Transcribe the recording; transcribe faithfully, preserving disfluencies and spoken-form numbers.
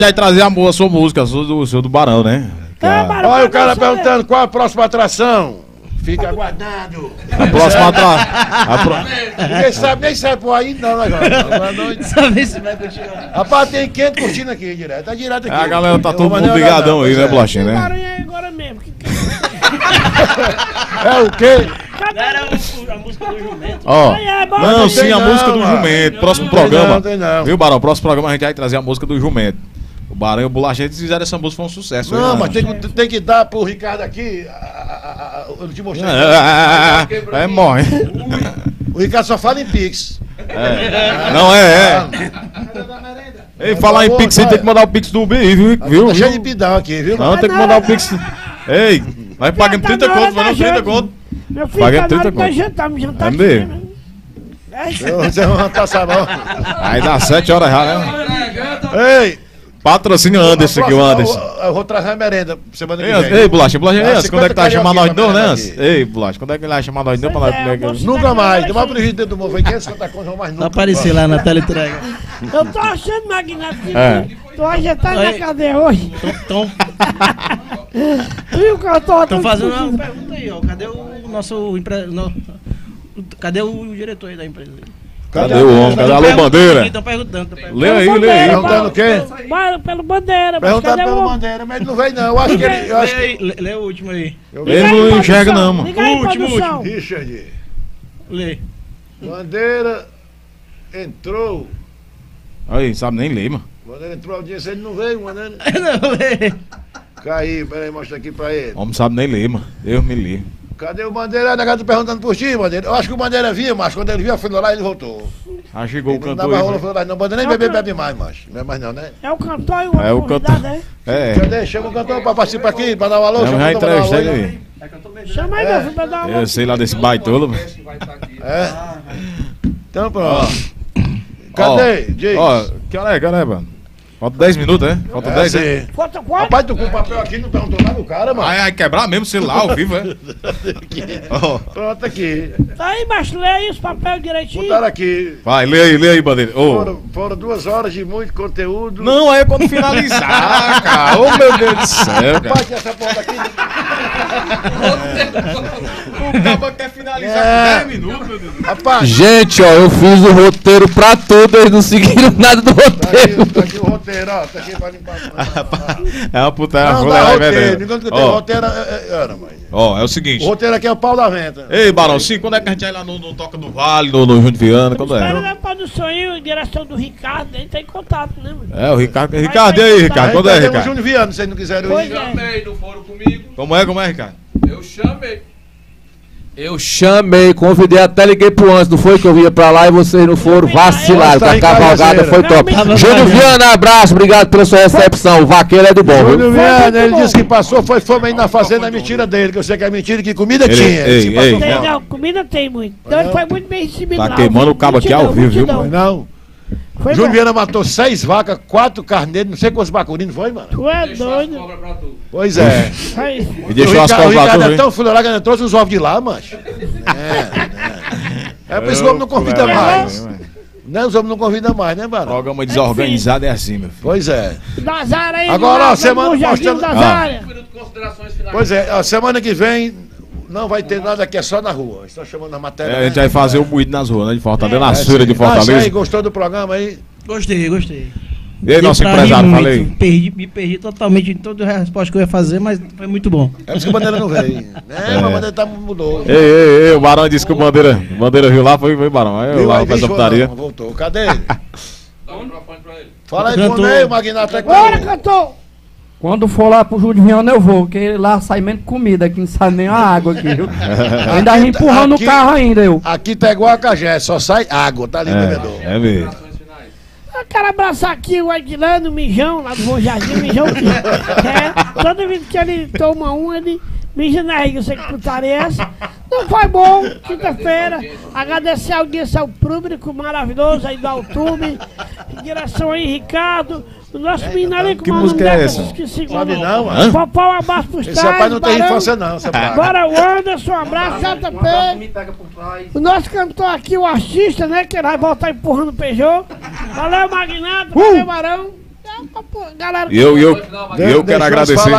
vai trazer a, a sua música, a sua do, seu do Barão, né? É, Barão, olha o cara perguntando qual a próxima atração. Fica aguardando. A próxima atração. Pro... Ninguém sabe, nem sabe por aí, não, né, galera? Sabe se vai continuar. Rapaz, tem quinhentos curtindo aqui, direto. Tá direto aqui. A galera tá todo mundo ligadão aí, né, Bolachinha, né? Barão é agora mesmo. É o quê? Era a música do Jumento. Ó, não, não sim, tem a não, música do mano. Jumento. Próximo Não tem programa. não, tem não. Viu, Barão? Próximo programa a gente vai trazer a música do Jumento. O Barão e o Bolachinha, eles fizeram essa música, foi um sucesso. Não, hein, mas tem, que- tem que dar pro Ricardo aqui. a- a- a- Eu não te mostrei. É, é, morre. O Ricardo só fala em Pix. É. Não, é, é. Ei, falar em Pix, você tem que mandar o Pix do B, viu? viu? Tá cheio de pidão aqui, viu? Não, tem que mandar o Pix. Ei, vai pagando trinta conto, vai não, trinta conto. Meu filho, Paga tá na trinta hora de conto. jantar, me jantar É aqui, mesmo? né? É isso. Você não passa não. Aí dá sete horas já, né? Ei! Patrocínio Anderson aqui, o Anderson. Eu, eu vou trazer a merenda semana que Ei, vem. ei, Bolacha, Bolacha, Ah, Anderson, quando é que tá cinquenta chamando nós de novo, né, carioquinha Anderson? pra mim Ei, Bolacha, quando é que ele vai chamar nós de novo pra nós Pois é, comer eu aqui? gosto- Nunca mais. Deu mais prejuízo dentro do mundo. Foi quinhentos cinquenta conto, mais nunca. Não aparecer lá na teleentrega. Eu tô achando, Magnata, que É. tu hoje tá na Oi. cadeia hoje. Então, Tu e o cantor estão tão fazendo uma discutindo. pergunta aí, ó. Cadê o nosso empre... no- Cadê o diretor aí da empresa? Cadê o homem? Cadê a Alô Bandeira? Estão perguntando, estão perguntando. Lê aí, lê aí. Perguntando o quê? Ba- Pelo bandeira, mas Perguntando cadê pelo o... bandeira, mas ele não veio não. Eu acho que ele... Eu Lê acho que... aí, lê, lê o último aí. Ele não enxerga não, mano. Liga aí, Último, produção. Richard, Lê. bandeira entrou. Aí, sabe nem ler, mano. Bandeira entrou a audiência, ele não veio, bandeira. Não, lê. Caiu, peraí, mostra aqui pra ele. O homem sabe nem ler, mano. Deus me livre. Cadê o Bandeira? A negada tá perguntando por ti, Bandeira. Eu acho que o Bandeira vinha, mas quando ele viu, foi lá e ele voltou. Ah, chegou o Ele não cantor dá mais rola, aí. falou lá, não, Bandeira nem bebe, bebe mais, macho. Não é mais não, né? É o cantor e o É o outro cantor. convidado, é? É, Cadê? Chama o cantor pra participar aqui, pra dar um alô. eu chama já o cantor pra dar um entrevistei alô. ele. Chama aí, meu filho, pra dar uma... Eu sei lá desse baitolo, mano. É? Então pronto. Cadê? Diz. Ó, que hora é, que hora é, mano? Falta dez minutos, né? Falta É dez, né? assim. Falta quatro? Rapaz, tu com o papel aqui não perguntou nada do cara, mano. Ai, ai, quebrar mesmo o celular ao vivo, é? Ó, Pronto aqui. Tá aí, macho, lê aí os papéis direitinho. Botaram aqui. vai, lê aí, lê aí, Bandeira. Ô. Foram, foram duas horas de muito conteúdo. Não, é quando finalizar, cara. Ô, meu Deus do céu, cara. Rapaz, tinha essa porra daqui. O cabo quer finalizar É. com dez minutos, meu Deus. Rapaz, Gente, ó, eu fiz o roteiro pra tudo, eles não seguiram nada do tá roteiro. aqui, tá aqui o roteiro, ó. Tá aqui pra limpar. É uma puta, Não, vou não é levar roteiro. Bandeira. Enquanto que eu tenho roteiro, é, é, era, mãe. Ó, é o O seguinte. roteiro aqui é o pau da venta. Ei, Barão, sim, quando é que a gente vai lá no, no Toca do Vale, no, no Júnior Viana, quando Espera é? na produção aí, em direção do Ricardo, ele tá em contato, né, mano? É, o Ricardo. Ricardo, e aí, Ricardo? Quando é, Aí temos o Ricardo? Júnior Viana, se vocês não quiserem Pois ir. é. Chamei, não foram comigo. Como é, como é, Ricardo? Eu chamei. Eu chamei, convidei, até liguei pro antes, não foi que eu vinha pra lá e vocês não foram, vacilaram, que a cavalgada foi top. Não, Júnior Viana, abraço, obrigado pela sua recepção, o vaqueiro é do bom, viu? Júnior Viana, muito ele bom. disse que passou, foi fome aí na fazenda, é mentira dele, que eu sei que é mentira, que comida Ele- tinha. ei, Ele disse que ei, passou Tem, fome. não, comida tem muito. Então ele foi muito bem recebido Tá lá. queimando o cabo aqui ao Multidão, vivo, viu, multidão. mano? Não. Foi Júnior bom. Viana matou seis vacas, quatro carneiros, não sei quantos bacurinos foi, mano? Tu é Deixou as doido. cobras pra tu. Pois é. Aí. E deixou o as Ricardo, o cobras lá Ricardo tudo, é hein? tão filho lá que ele trouxe os ovos de lá, macho. É, é. É por isso que o homem não convida É, mais. é, é. Né? Os homens não convidam mais, né, mano? Programa desorganizado é assim, meu filho. Pois é. Nazara aí. Agora, lá, ó, semana no Jardim mostrando- das Ah. Áreas. Um minuto de considerações finais. Pois é, a semana que vem não vai ter nada aqui, é só na rua. Estão chamando a matéria. É, a né? gente vai fazer o moído nas ruas, né? De Fortaleza, na É, feira sim. de Ah, isso aí, Fortaleza. gostou do programa aí? Gostei, gostei. E aí, nosso Deu pra rir empresário, muito. falei. Perdi, me perdi totalmente em toda a resposta que eu ia fazer, mas foi muito bom. É por isso que a bandeira não veio. É, mas a bandeira tá, mudou. Ei, ei, ei, o Barão disse que o Bandeira, o Bandeira viu lá, foi, foi Barão. Aí eu Viu lá aí, faz a bicho, putaria. não, voltou. Cadê ele? Dá o microfone pra ele. Fala aí Cantor. com ele, Magnata. é com Bora, ele. cantor. Quando for lá pro Júlio Viana eu vou, porque lá sai menos comida, aqui não sai nem a água aqui, viu? Eu ainda Aqui- empurrando aqui- o carro ainda, eu. Aqui tá igual a Cagé, só sai água, tá ali, bebedor. É, é mesmo. Considerações finais. Eu quero abraçar aqui o Aguilano, o Mijão, lá do Bom Jardim, o Mijão que é, toda vez que ele toma um, ele mija na riga, eu sei que putaria é essa. Não foi bom, quinta-feira, agradecer a audiência ao público maravilhoso aí do Altube, em direção aí, Ricardo, o nosso menino ali com Que uma música é nome essa? dessas, esqueci o Sabe nome. não, mano? Popó, um abraço pros Esse rapaz não tem Barão. infância não, seu pai. Bora o Anderson, um abraço, J P. O nosso cantor aqui, o artista, né? Que ele vai voltar empurrando o Peugeot. Valeu, Magnata, valeu, Barão. É, Pô, galera, E eu, eu, Não, mas eu deixa quero eu agradecer. falar